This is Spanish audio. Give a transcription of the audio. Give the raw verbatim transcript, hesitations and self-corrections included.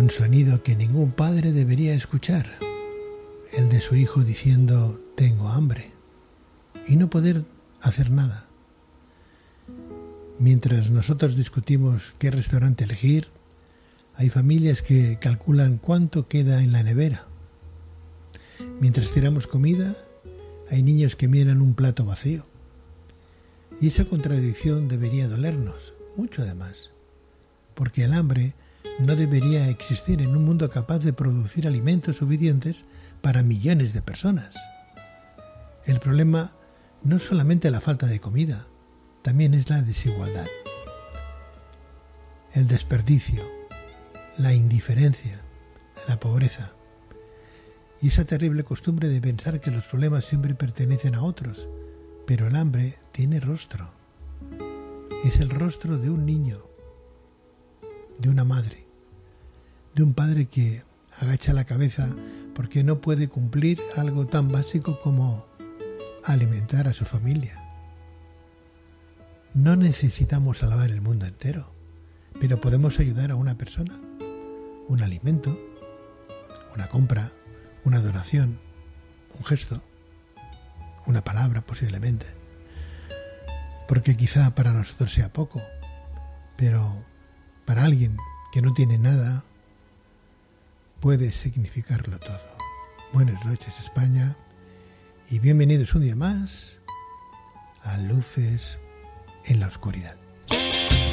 un sonido que ningún padre debería escuchar, el de su hijo diciendo tengo hambre y no poder hacer nada. Mientras nosotros discutimos qué restaurante elegir, hay familias que calculan cuánto queda en la nevera. Mientras tiramos comida, hay niños que miran un plato vacío. Y esa contradicción debería dolernos, mucho además, porque el hambre no debería existir en un mundo capaz de producir alimentos suficientes para millones de personas. El problema no es solamente la falta de comida, también es la desigualdad, el desperdicio, la indiferencia, la pobreza y esa terrible costumbre de pensar que los problemas siempre pertenecen a otros, pero el hambre tiene rostro. Es el rostro de un niño, de una madre, de un padre que agacha la cabeza porque no puede cumplir algo tan básico como alimentar a su familia. No necesitamos salvar el mundo entero, pero podemos ayudar a una persona, un alimento, una compra, una donación, un gesto, una palabra posiblemente, porque quizá para nosotros sea poco, pero para alguien que no tiene nada puede significarlo todo. Buenas noches, España, y bienvenidos un día más a Luces en la Oscuridad.